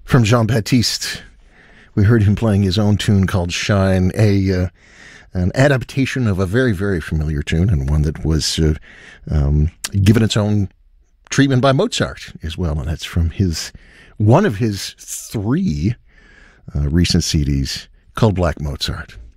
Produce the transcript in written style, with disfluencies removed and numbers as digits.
From Jean-Baptiste, we heard him playing his own tune called Shine, an adaptation of a very, very familiar tune, and one that was given its own treatment by Mozart as well, and that's from one of his three recent CDs called Black Mozart.